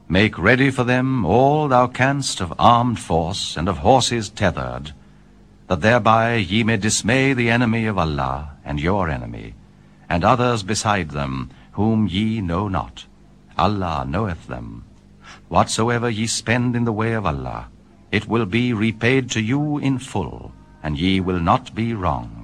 Make ready for them all thou canst of armed force and of horses tethered, that thereby ye may dismay the enemy of Allah and your enemy, and others beside them, whom ye know not. Allah knoweth them. Whatsoever ye spend in the way of Allah, it will be repaid to you in full, and ye will not be wronged.